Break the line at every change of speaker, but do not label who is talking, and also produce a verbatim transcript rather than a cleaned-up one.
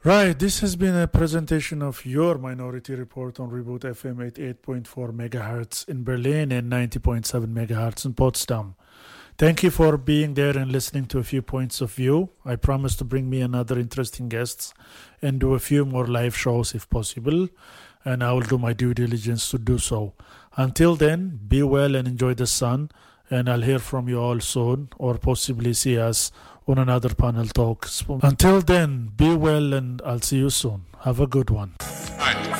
Right, this has been a presentation of your Minority Report on Reboot F M at eight point four megahertz in Berlin and ninety point seven megahertz in Potsdam. Thank you for being there and listening to a few points of view. I promise to bring me another interesting guests and do a few more live shows if possible, and I will do my due diligence to do so. Until then, be well and enjoy the sun, and I'll hear from you all soon or possibly see us on another panel talk. Until then, be well and I'll see you soon. Have a good one.